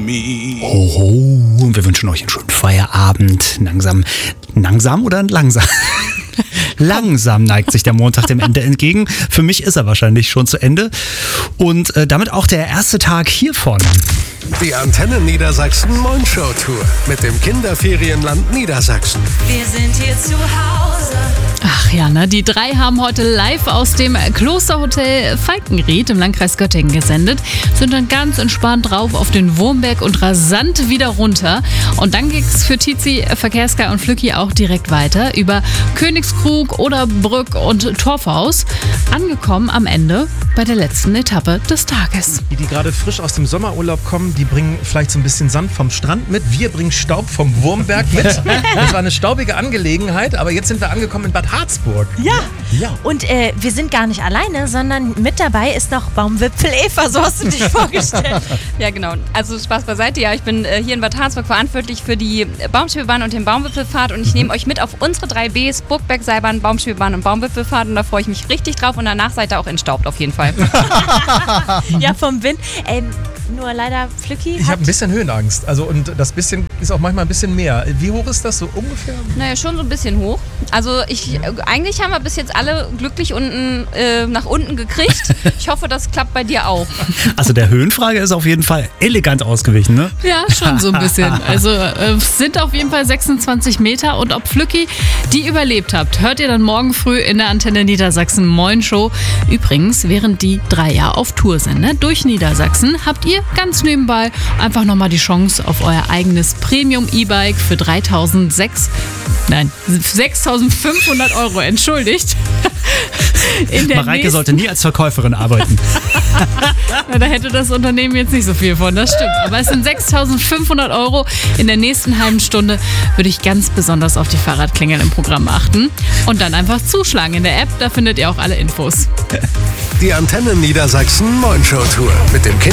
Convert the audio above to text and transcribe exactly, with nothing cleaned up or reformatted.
me. Oh, und wir wünschen euch einen schönen Feierabend. Langsam, langsam oder langsam? Langsam neigt sich der Montag dem Ende entgegen. Für mich ist er wahrscheinlich schon zu Ende. Und äh, damit auch der erste Tag hiervon. Die Antenne Niedersachsen Moin Show Tour mit dem Kinderferienland Niedersachsen. Wir sind hier zu Hause. Ach ja, ne? Die drei haben heute live aus dem Klosterhotel Falkenried im Landkreis Göttingen gesendet, sind dann ganz entspannt drauf auf den Wurmberg und rasant wieder runter. Und dann ging es für Tizi, Verkehrssky und Flücki auch direkt weiter über Königskrug, Oderbrück und Torfhaus. Angekommen am Ende bei der letzten Etappe des Tages. Die, die gerade frisch aus dem Sommerurlaub kommen, die bringen vielleicht so ein bisschen Sand vom Strand mit. Wir bringen Staub vom Wurmberg mit. Das war eine staubige Angelegenheit, aber jetzt sind wir angekommen in Bad Harzburg. Ja. Ja. Und äh, wir sind gar nicht alleine, sondern mit dabei ist noch Baumwipfel Eva. So hast du dich vorgestellt. Ja, genau. Also Spaß beiseite. Ja, ich bin äh, hier in Bad Harzburg verantwortlich für die Baumschwebebahn und den Baumwipfelfahrt und ich nehme euch mit auf unsere drei Bs, Burgberg, Seilbahn, Baumschwebebahn und Baumwipfelfahrt und da freue ich mich richtig drauf und danach seid ihr auch entstaubt auf jeden Fall. Ja, vom Wind. Ähm, nur leider, Flücki Ich habe ein bisschen Höhenangst. Also und das bisschen ist auch manchmal ein bisschen mehr. Wie hoch ist das so ungefähr? Naja, schon so ein bisschen hoch. Also ich, äh, eigentlich haben wir bis jetzt alle glücklich unten äh, nach unten gekriegt. Ich hoffe, das klappt bei dir auch. Also der Höhenfrage ist auf jeden Fall elegant ausgewichen, ne? Ja, schon so ein bisschen. Also äh, es sind auf jeden Fall sechsundzwanzig Meter und ob Flücki die überlebt habt, hört ihr dann morgen früh in der Antenne Niedersachsen Moin Show. Übrigens, während die drei ja auf Tour sind, ne, durch Niedersachsen, habt ihr ganz nebenbei einfach nochmal die Chance auf euer eigenes Premium-E-Bike für dreitausendsechs, nein, sechstausendfünfhundert Euro, entschuldigt. In der Mareike nächsten- sollte nie als Verkäuferin arbeiten. Na, da hätte das Unternehmen jetzt nicht so viel von, das stimmt. Aber es sind sechstausendfünfhundert Euro. In der nächsten halben Stunde würde ich ganz besonders auf die Fahrradklingel im Programm achten. Und dann einfach zuschlagen in der App, da findet ihr auch alle Infos. Die Antenne Niedersachsen Moin Show Tour mit dem Kind